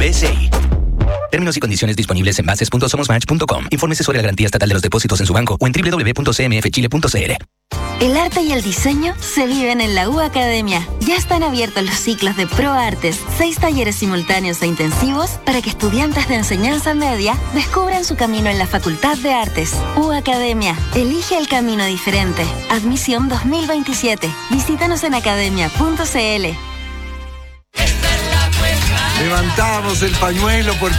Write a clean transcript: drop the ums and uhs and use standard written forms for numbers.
BCI. Términos y condiciones disponibles en bases.somosmatch.com. Infórmese sobre la garantía estatal de los depósitos en su banco o en www.cmfchile.cl. El arte y el diseño se viven en la U Academia. Ya están abiertos los ciclos de ProArtes, 6 talleres simultáneos e intensivos para que estudiantes de enseñanza media descubran su camino en la Facultad de Artes. U Academia, elige el camino diferente. Admisión 2027. Visítanos en academia.cl. Levantamos el pañuelo, Puerto